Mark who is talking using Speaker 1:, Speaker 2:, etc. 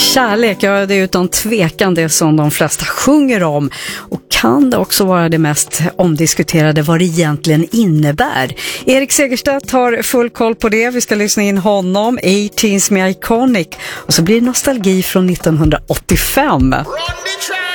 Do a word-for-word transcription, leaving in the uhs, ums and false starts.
Speaker 1: Kärlek, ja, det är utan tvekan det som de flesta sjunger om, och kan det också vara det mest omdiskuterade vad det egentligen innebär. Erik Segerstedt har full koll på det. Vi ska lyssna in honom, arton med Iconic, och så blir det nostalgi från nittonhundraåttiofem.